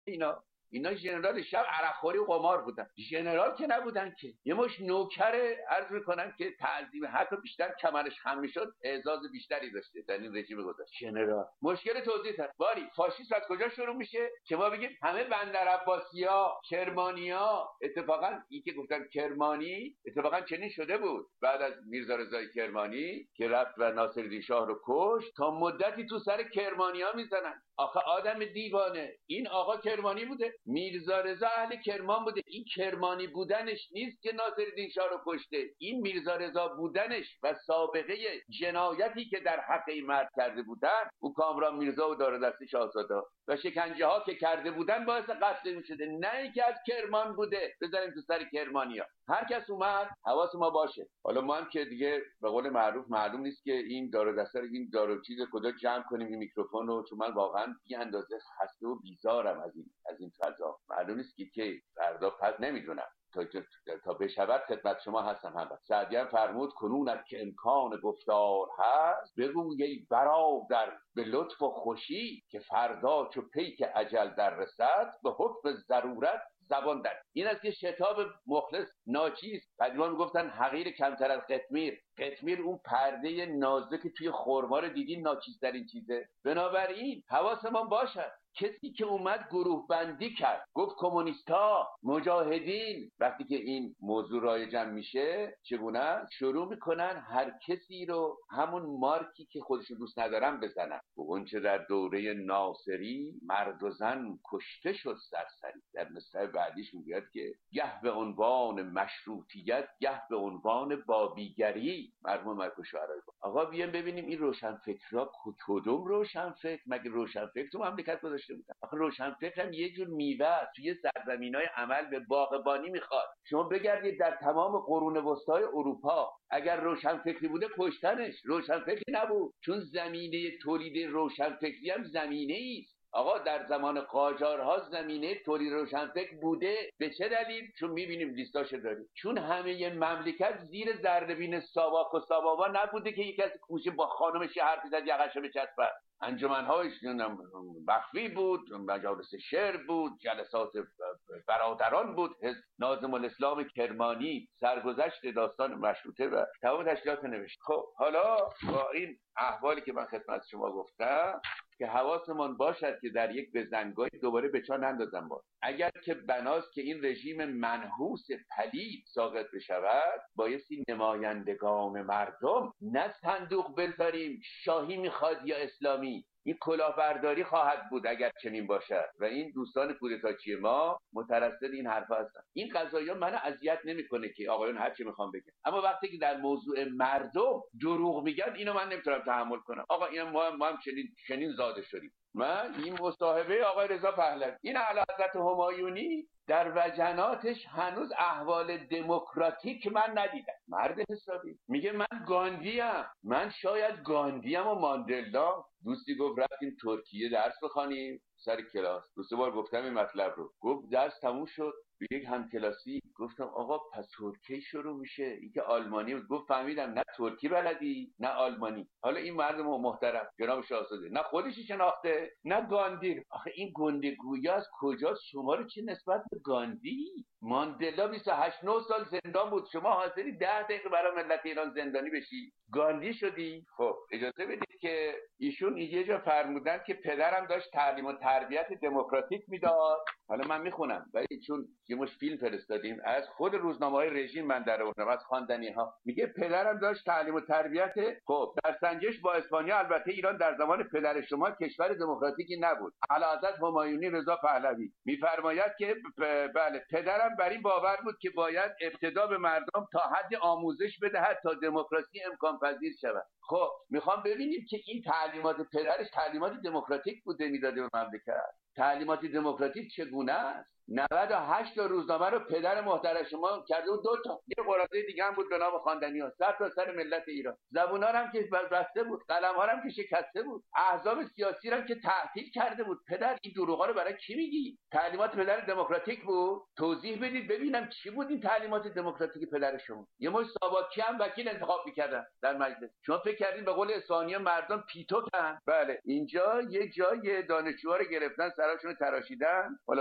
اینا ژنرال شب عرقخوری و قمار بودن. ژنرال که نبودن که، یه مش نوکر عرض میکنن که تعظیم حتی بیشتر کمرش خم میشد اعزاز بیشتری داشته در این رژیم گذشته. ژنرال مشکل توضیح تر باری فاشیسم از کجا شروع میشه که ما بگیم همه بندر عباسیا کرمانیا. اتفاقا این که گفتن کرمانی اتفاقا چنین شده بود بعد از میرزا رضای کرمانی که رفت و ناصرالدین شاه رو کشت تا مدتی تو سر کرمانیا میزنن. آخه آدم دیوانه، این آقا کرمانی بوده، میرزا رضا اهل کرمان بوده، این کرمانی بودنش نیست که ناصرالدین شاه رو کشته، این میرزا رضا بودنش و سابقه جنایتی که در حق این مرد کرده بودن او کامران میرزا و دار دستی شاهزاده و شکنجه ها که کرده بودن باعث قتل می شده، نه اینکه از کرمان بوده بذاریم تو سر کرمانیا. هر کس اومد حواس ما باشه. حالا ما هم که دیگه به قول معروف معلوم نیست که این دار دسته رو این دارو چیز کجا جمع کنیم این میکروفون رو، چون من واقعا بی اندازه خسته و بیزارم از این فضا. معلوم نیست که فردا پس نمیدونم تا بشود خدمت شما هستم. هم سعدی هم فرمود کنونت که امکان گفتار هست بگوی ای برادر به لطف و خوشی که فردا چو پیک اجل در رسد به حکم ضرورت زبان در. این است که شتاب مخلص ناچیز. قدیما میگفتن حقیر کمتر از قطمیر. قطمیر اون پرده نازک توی خرما رو دیدین ناچیزترین چیزه. بنابراین حواسمون باشد کسی که اومد گروه بندی کرد گفت کمونیستا مجاهدین، وقتی که این موضوع رایجم میشه چگونه شروع میکنن هر کسی رو همون مارکی که خودشو دوست ندارن بزنن. اون چه در دوره ناصری مرد و زن کشته شد سرسری. در مصرع بعدیش میگه که گه به عنوان مشروطیت گه به عنوان بابیگری. مرحوم مرکو شعرهای آقا بیان ببینیم این روشنفکرها کدوم روشنفکر مگه روشنفکر تو مملکت گذاشته بودن؟ آخه روشنفکر هم یه جور میوه توی سرزمینای عمل به باغبانی میخواد. شما بگردید در تمام قرون وسطای اروپا اگر روشنفکری بوده کشتنش. روشنفکری نبود، چون زمینه تولید روشنفکری هم زمینه ایست. آقا در زمان قاجارها زمینه تولید روشنفکر بوده. به چه دلیل؟ چون میبینیم لیستاشو داریم. چون همه مملکت زیر ذره‌بین ساواک و سابابا نبوده که یک کسی کوشه با خانمش حرف زد یقهشو بچسبه. انجمنهایش مخفی بود، مجالس شعر بود، جلسات برادران بود، ناظم الاسلام کرمانی سرگذشت داستان مشروطه و تمام تشکیلات نوشت. خب حالا با این احوالی که من خدمت شما گفتم که حواسمون باشد که در یک بزنگاهی دوباره به چا نندازم. با اگر که بناست که این رژیم منحوس پلید ساقط بشود بایستی نمایندگان مردم نه صندوق بذاریم شاهی میخواد یا اسلامی. این کلاهبرداری خواهد بود اگر چنین باشد و این دوستان کودتاچی ما مترصد این حرفا هستن. این قضایا منو اذیت نمیکنه که آقایون هر چی میخوام بگن، اما وقتی که در موضوع مردم دروغ میگن اینو من نمیتونم تحمل کنم. آقا این ما هم چنین زاده شدیم. من این مصاحبه آقای رضا پهلوی، این اعلیحضرت همایونی در وجناتش هنوز احوال دموکراتیک من ندیدم. مرد حسابی میگه من گاندیم، من شاید گاندیم و ماندلا. دوستی گفت رفتیم ترکیه درس بخوانیم سر کلاس. دو سه بار گفتم این مطلب رو. گفت درس تموم شد به یک همکلاسی گفتم آقا پس ترکی شروع میشه؟ این که آلمانی بود. گفت فهمیدم نه ترکی بلدی نه آلمانی. حالا این مرد محترم جناب شاهزاده نه خودشی شناخته نه گاندی. آخه این گندگویی از کجاست؟ شما رو چه نسبت به گاندی؟ ماندلا 28 9 سال زندان بود، شما حاضری 10 دقیقه برای ملت ایران زندانی بشی؟ گاندی شدی؟ خب اجازه بدید که ایشون یه جا فرمودن که پدرم داشت تعلیم و تربیت دموکراتیک میداد. حالا من میخونم ولی چون یه مش فیلم فرستادیم از خود روزنامه‌های رژیم من در آوردم از خواندنی‌ها. میگه پدرم داشت تعلیم و تربیت. خب در سنجش با اسپانیا البته ایران در زمان پدر شما کشور دموکراتیکی نبود. اعلیحضرت همایونی رضا پهلوی میفرماید که بله پدرم بر این باور بود که باید ابتدا به مردم تا حد آموزش بدهد تا دموکراسی امکان پذیر شود. خب میخوام ببینید که این تعلیمات پدرش تعلیمات دموکراتیک بوده میداده به مملکت. تعلیمات دموکراتیک چگونه است؟ 98 تا روزنامه رو پدر محترم شما کرده بود 2 تا. یه قرارداد دیگه هم بود به نام خواندنی‌ها، سر تا سر ملت ایران. زبونا هم که بسته بود، قلم‌ها هم که شکسته بود، احزاب سیاسی هم که تعطیل کرده بود. پدر این دروغا رو برای کی میگی؟ تعلیمات پدر دموکراتیک بود؟ توضیح بدید ببینم چی بود این تعلیمات دموکراتیک پدر شما؟ یه مش ساواکی هم وکیل انتخاب می‌کردن در مجلس. شما فکر کردین به قول اسفحانی مردم پیتوکن؟ بله، اینجا یه جای دانشجوها رو گرفتن سراشون تراشیدن.